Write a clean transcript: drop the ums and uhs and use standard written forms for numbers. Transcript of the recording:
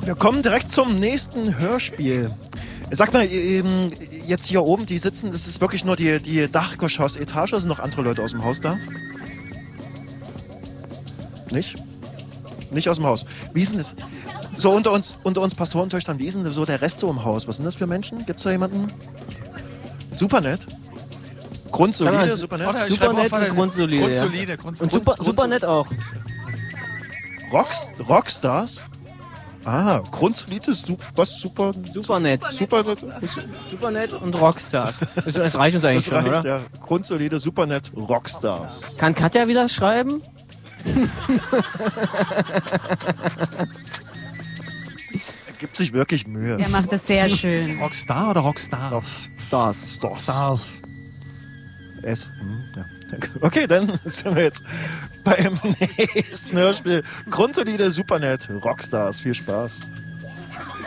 Wir kommen direkt zum nächsten Hörspiel. Sag mal, jetzt hier oben, die sitzen, das ist wirklich nur die Dachgeschoss-Etage, sind noch andere Leute aus dem Haus da? Nicht? Nicht aus dem Haus. Wie ist denn das? So unter uns Pastorentöchtern, wie ist denn so der Rest so im Haus? Was sind das für Menschen? Gibt's da jemanden? Super nett. Grundsolide, super nett. Super nett und grundsolide. Grundsolide. Und super nett auch. Rockstars? Ah, grundsolide, super nett. Super nett und Rockstars. Das reicht uns eigentlich das schon, reicht, oder? ja. Grundsolide, super nett, Rockstars. Kann Katja wieder schreiben? Er gibt sich wirklich Mühe. Er macht das sehr schön. Rockstar oder Rockstars? Stars. S. Ja, danke. Okay, dann sind wir jetzt beim nächsten Hörspiel. Grundsolide, super nett, Rockstars. Viel Spaß.